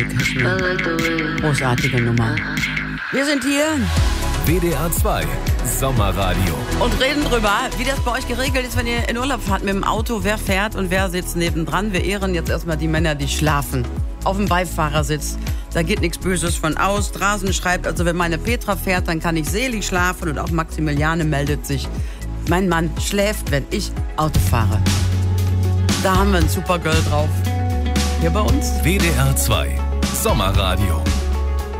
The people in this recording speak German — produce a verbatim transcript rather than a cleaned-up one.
Cashmere. Großartige Nummer. Wir sind hier. W D R zwei Sommerradio. Und reden drüber, wie das bei euch geregelt ist, wenn ihr in Urlaub fahrt mit dem Auto. Wer fährt und wer sitzt nebendran. Wir ehren jetzt erstmal die Männer, die schlafen. Auf dem Beifahrersitz. Da geht nichts Böses von aus. Drasen schreibt, also wenn meine Petra fährt, dann kann ich selig schlafen. Und auch Maximiliane meldet sich. Mein Mann schläft, wenn ich Auto fahre. Da haben wir ein super Girl drauf. Hier bei uns. W D R zwei Sommerradio.